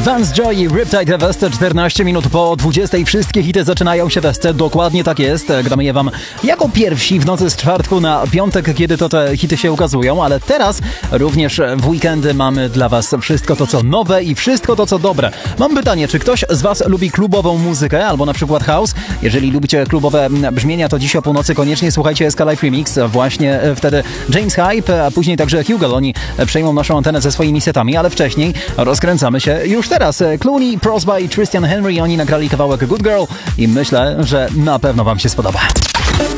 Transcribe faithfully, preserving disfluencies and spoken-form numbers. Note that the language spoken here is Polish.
Vance Joy i Riptide West, czternaście minut po dwudziestej. Wszystkie hity zaczynają się w Esce. Dokładnie tak jest. Gramy je wam jako pierwsi w nocy z czwartku na piątek, kiedy to te hity się ukazują, ale teraz również w weekendy mamy dla was wszystko to, co nowe i wszystko to, co dobre. Mam pytanie, czy ktoś z was lubi klubową muzykę albo na przykład house? Jeżeli lubicie klubowe brzmienia, to dziś o północy koniecznie słuchajcie S K Live Remix. Właśnie wtedy James Hype, a później także Hugo. Oni przejmą naszą antenę ze swoimi setami, ale wcześniej rozkręcamy się już teraz. Clooney, Prosby i Christian Henry, oni nagrali kawałek Good Girl i myślę, że na pewno wam się spodoba.